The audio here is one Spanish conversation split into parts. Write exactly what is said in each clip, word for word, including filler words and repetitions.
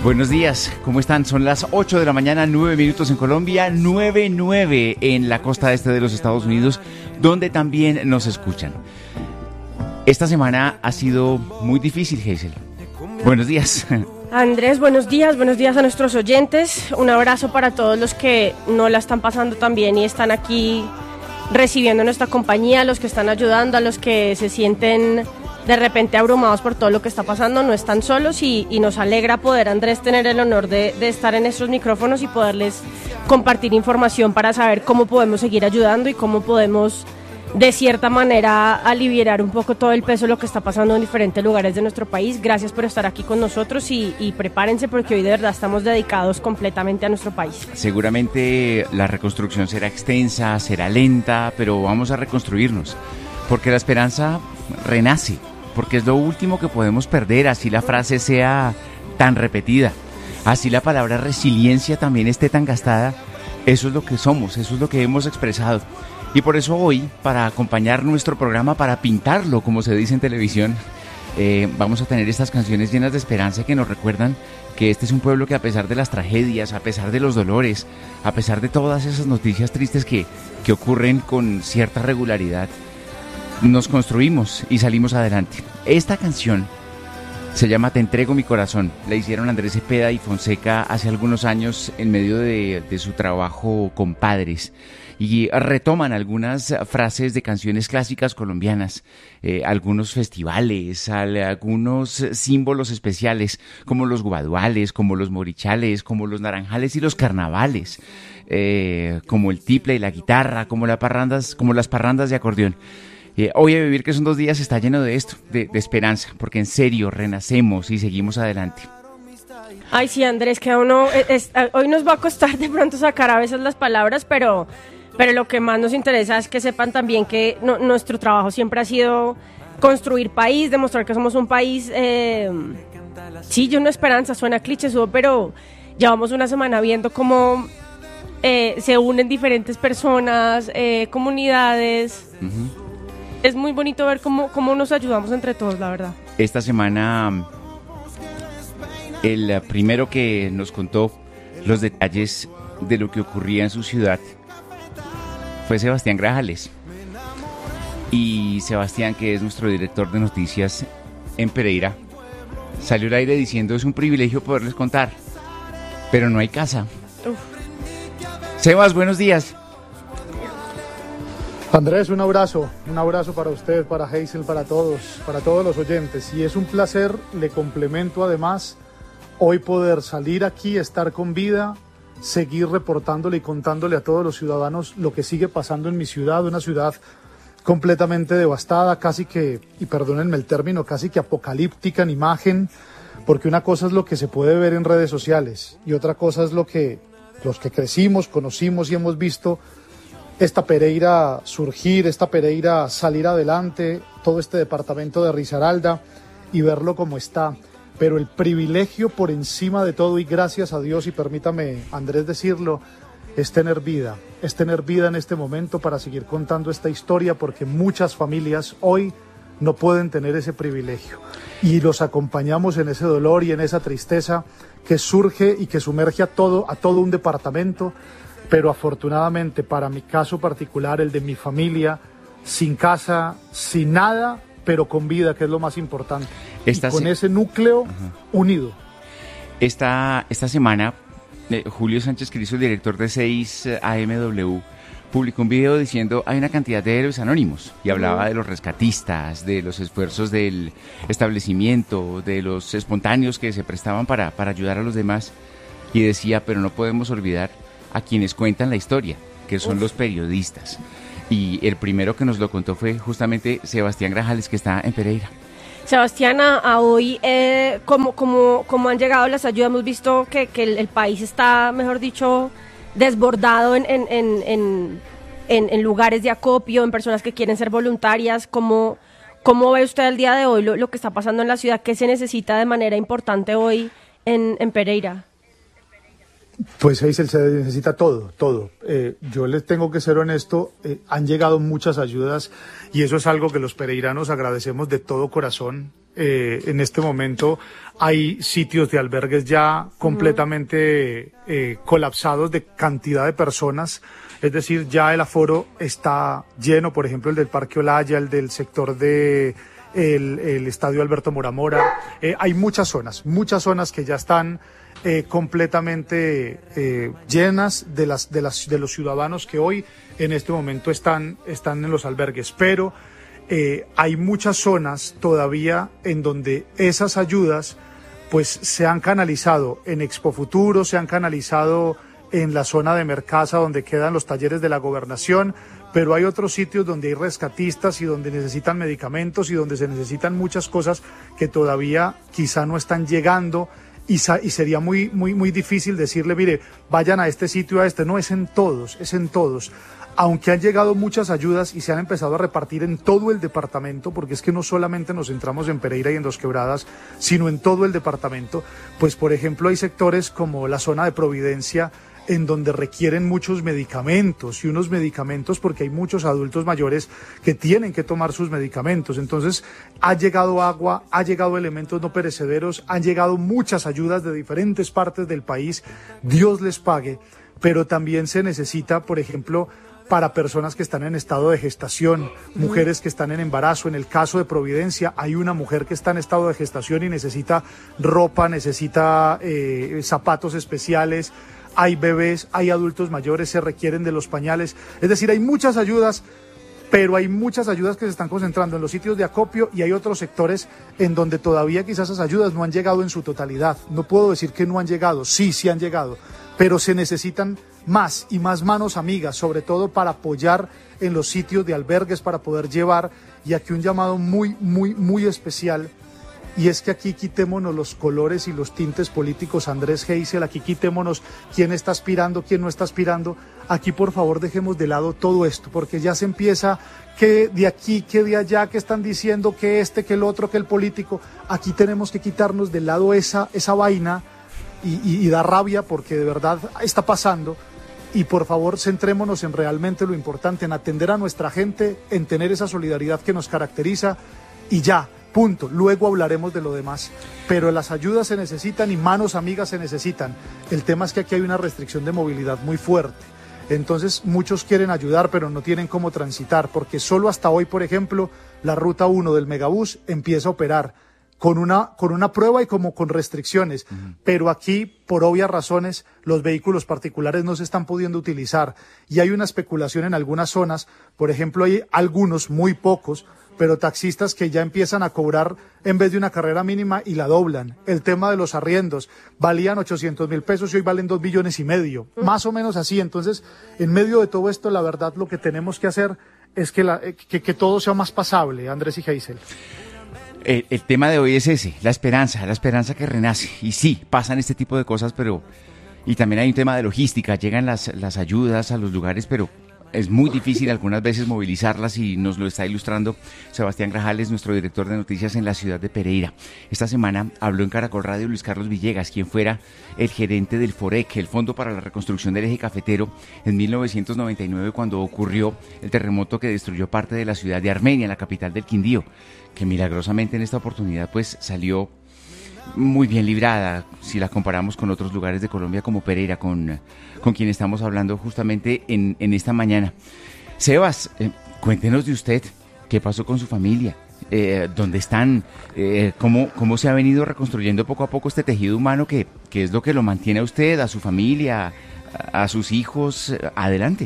Buenos días, ¿cómo están? Son las ocho de la mañana, nueve minutos en Colombia, nueve nueve en la costa este de los Estados Unidos, donde también nos escuchan. Esta semana ha sido muy difícil, Hazel. Buenos días. Andrés, buenos días, buenos días a nuestros oyentes. Un abrazo para todos los que no la están pasando tan bien y están aquí recibiendo nuestra compañía, a los que están ayudando, a los que se sienten de repente abrumados por todo lo que está pasando. No están solos y, y nos alegra poder, Andrés, tener el honor de, de estar en estos micrófonos y poderles compartir información para saber cómo podemos seguir ayudando y cómo podemos, de cierta manera, aliviar un poco todo el peso de lo que está pasando en diferentes lugares de nuestro país. Gracias por estar aquí con nosotros y, y prepárense porque hoy de verdad estamos dedicados completamente a nuestro país. Seguramente la reconstrucción será extensa, será lenta, pero vamos a reconstruirnos, porque la esperanza renace, porque es lo último que podemos perder, así la frase sea tan repetida, así la palabra resiliencia también esté tan gastada. Eso es lo que somos, eso es lo que hemos expresado. Y por eso hoy, para acompañar nuestro programa, para pintarlo, como se dice en televisión, eh, vamos a tener estas canciones llenas de esperanza que nos recuerdan que este es un pueblo que, a pesar de las tragedias, a pesar de los dolores, a pesar de todas esas noticias tristes que, que ocurren con cierta regularidad, nos construimos y salimos adelante. Esta canción se llama Te entrego mi corazón. La hicieron Andrés Cepeda y Fonseca hace algunos años en medio de, de su trabajo Compadres. Y retoman algunas frases de canciones clásicas colombianas, eh, algunos festivales, algunos símbolos especiales, como los guaduales, como los morichales, como los naranjales y los carnavales, eh, como el tiple y la guitarra, como, la parrandas, como las parrandas de acordeón. Eh, hoy a vivir, que son dos días, está lleno de esto, de, de esperanza, porque en serio renacemos y seguimos adelante. Ay, sí, Andrés, que a uno es, es, hoy nos va a costar de pronto sacar a veces las palabras, pero, pero lo que más nos interesa es que sepan también que no, nuestro trabajo siempre ha sido construir país, demostrar que somos un país, eh, sí, lleno de esperanza, suena clichésudo, pero llevamos una semana viendo cómo eh, se unen diferentes personas, eh, comunidades. Uh-huh. Es muy bonito ver cómo, cómo nos ayudamos entre todos, la verdad. Esta semana, el primero que nos contó los detalles de lo que ocurría en su ciudad fue Sebastián Grajales. Y Sebastián, que es nuestro director de noticias en Pereira, salió al aire diciendo: es un privilegio poderles contar, pero no hay casa. Uf. Sebas, buenos días. Andrés, un abrazo, un abrazo para usted, para Hazel, para todos, para todos los oyentes. Y es un placer, le complemento además, hoy poder salir aquí, estar con vida, seguir reportándole y contándole a todos los ciudadanos lo que sigue pasando en mi ciudad, una ciudad completamente devastada, casi que, y perdónenme el término, casi que apocalíptica en imagen, porque una cosa es lo que se puede ver en redes sociales y otra cosa es lo que los que crecimos, conocimos y hemos visto esta Pereira surgir, esta Pereira salir adelante, todo este departamento de Risaralda y verlo como está. Pero el privilegio por encima de todo, y gracias a Dios, y permítame, Andrés, decirlo, es tener vida, es tener vida en este momento para seguir contando esta historia, porque muchas familias hoy no pueden tener ese privilegio. Y los acompañamos en ese dolor y en esa tristeza que surge y que sumerge a todo, a todo un departamento. Pero afortunadamente, para mi caso particular, el de mi familia, sin casa, sin nada, pero con vida, que es lo más importante. Esta y con se... ese núcleo uh-huh. unido. Esta, esta semana, eh, Julio Sánchez Cristo, el director de seis A M W, publicó un video diciendo: hay una cantidad de héroes anónimos, y hablaba uh-huh. de los rescatistas, de los esfuerzos del establecimiento, de los espontáneos que se prestaban para, para ayudar a los demás, y decía: pero no podemos olvidar a quienes cuentan la historia, que son Uf. los periodistas. Y el primero que nos lo contó fue justamente Sebastián Grajales, que está en Pereira. Sebastián, a, a hoy, eh, como, como, como han llegado las ayudas, hemos visto que, que el, el país está, mejor dicho, desbordado en, en, en, en, en, en lugares de acopio, en personas que quieren ser voluntarias. ¿Cómo, cómo ve usted el día de hoy lo, lo que está pasando en la ciudad? ¿Qué se necesita de manera importante hoy en, en Pereira? Pues Hazel, se necesita todo, todo. Eh, yo les tengo que ser honesto, eh, han llegado muchas ayudas y eso es algo que los pereiranos agradecemos de todo corazón. Eh, en este momento hay sitios de albergues ya completamente eh, colapsados de cantidad de personas. Es decir, ya el aforo está lleno, por ejemplo, el del Parque Olaya, el del sector de el, el Estadio Alberto Moramora. Eh, hay muchas zonas, muchas zonas que ya están eh, completamente eh, llenas de, las, de, las, de los ciudadanos que hoy en este momento están, están en los albergues. Pero eh, hay muchas zonas todavía en donde esas ayudas pues se han canalizado en Expo Futuro, se han canalizado en la zona de Mercaza, donde quedan los talleres de la gobernación, pero hay otros sitios donde hay rescatistas y donde necesitan medicamentos y donde se necesitan muchas cosas que todavía quizá no están llegando y, y sería muy, muy, muy difícil decirle, mire, vayan a este sitio, a este. No, es en todos, es en todos. Aunque han llegado muchas ayudas y se han empezado a repartir en todo el departamento, porque es que no solamente nos centramos en Pereira y en Dos Quebradas, sino en todo el departamento, pues por ejemplo hay sectores como la zona de Providencia, en donde requieren muchos medicamentos y unos medicamentos porque hay muchos adultos mayores que tienen que tomar sus medicamentos. Entonces ha llegado agua, ha llegado elementos no perecederos, han llegado muchas ayudas de diferentes partes del país, Dios les pague, pero también se necesita, por ejemplo, para personas que están en estado de gestación, mujeres que están en embarazo. En el caso de Providencia hay una mujer que está en estado de gestación y necesita ropa, necesita eh, zapatos especiales. Hay bebés, hay adultos mayores, se requieren de los pañales. Es decir, hay muchas ayudas, pero hay muchas ayudas que se están concentrando en los sitios de acopio y hay otros sectores en donde todavía quizás esas ayudas no han llegado en su totalidad. No puedo decir que no han llegado, sí, sí han llegado, pero se necesitan más y más manos amigas, sobre todo para apoyar en los sitios de albergues, para poder llevar. Y aquí un llamado muy, muy, muy especial. Y es que aquí quitémonos los colores y los tintes políticos, Andrés Geisel, aquí quitémonos quién está aspirando, quién no está aspirando. Aquí por favor dejemos de lado todo esto, porque ya se empieza que de aquí, que de allá, que están diciendo que este, que el otro, que el político. Aquí tenemos que quitarnos de lado esa, esa vaina y, y, y da rabia porque de verdad está pasando. Y por favor centrémonos en realmente lo importante, en atender a nuestra gente, en tener esa solidaridad que nos caracteriza y ya. Punto. Luego hablaremos de lo demás. Pero las ayudas se necesitan y manos amigas se necesitan. El tema es que aquí hay una restricción de movilidad muy fuerte. Entonces muchos quieren ayudar pero no tienen cómo transitar, porque solo hasta hoy, por ejemplo, la ruta uno del Megabús empieza a operar con una, con una prueba y como con restricciones. Uh-huh. Pero aquí, por obvias razones, los vehículos particulares no se están pudiendo utilizar y hay una especulación en algunas zonas. Por ejemplo, hay algunos, muy pocos, pero taxistas que ya empiezan a cobrar en vez de una carrera mínima y la doblan. El tema de los arriendos, valían ochocientos mil pesos y hoy valen dos millones y medio, mm. más o menos así. Entonces, en medio de todo esto, la verdad, lo que tenemos que hacer es que, la, que, que todo sea más pasable, Andrés y Geisel. El, el tema de hoy es ese, la esperanza, la esperanza que renace. Y sí, pasan este tipo de cosas, pero... Y también hay un tema de logística, llegan las, las ayudas a los lugares, pero... Es muy difícil algunas veces movilizarlas y nos lo está ilustrando Sebastián Grajales, nuestro director de noticias en la ciudad de Pereira. Esta semana habló en Caracol Radio Luis Carlos Villegas, quien fuera el gerente del FOREC, el Fondo para la Reconstrucción del Eje Cafetero, en mil novecientos noventa y nueve, cuando ocurrió el terremoto que destruyó parte de la ciudad de Armenia, la capital del Quindío, que milagrosamente en esta oportunidad pues salió muy bien librada si la comparamos con otros lugares de Colombia como Pereira, con, con quien estamos hablando justamente en, en esta mañana. Sebas, eh, cuéntenos de usted, ¿qué pasó con su familia? Eh, ¿Dónde están? Eh, ¿cómo, ¿Cómo se ha venido reconstruyendo poco a poco este tejido humano que, que es lo que lo mantiene a usted, a su familia, a, a sus hijos? Adelante.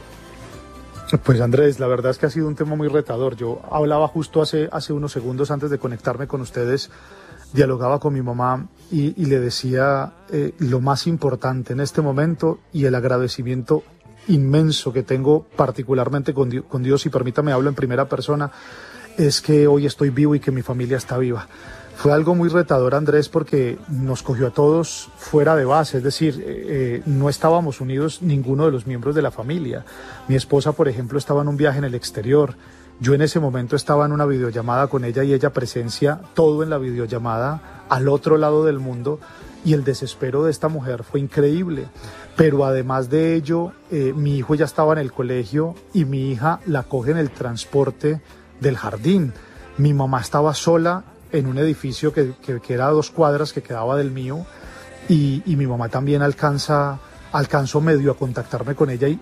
Pues Andrés, la verdad es que ha sido un tema muy retador. Yo hablaba justo hace, hace unos segundos antes de conectarme con ustedes, dialogaba con mi mamá y, y le decía eh, lo más importante en este momento y el agradecimiento inmenso que tengo particularmente con Dios, con Dios, y permítame hablo en primera persona, es que hoy estoy vivo y que mi familia está viva. Fue algo muy retador, Andrés, porque nos cogió a todos fuera de base, es decir, eh, no estábamos unidos ninguno de los miembros de la familia. Mi esposa, por ejemplo, estaba en un viaje en el exterior. Yo en ese momento estaba en una videollamada con ella y ella presencia todo en la videollamada al otro lado del mundo, y el desespero de esta mujer fue increíble. Pero además de ello, eh, mi hijo ya estaba en el colegio y mi hija la coge en el transporte del jardín. Mi mamá estaba sola en un edificio que, que, que era a dos cuadras, que quedaba del mío, y, y mi mamá también alcanza, alcanzó medio a contactarme con ella y,